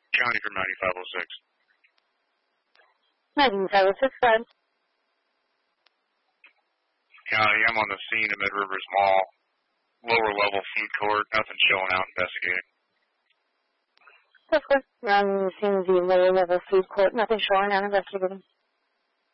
County from 9506. 9506, friend. County, I'm on the scene at Mid Rivers Mall. Lower level food court. Nothing showing out investigating. Of course. You're on the scene of the lower level food court. Nothing showing out investigating.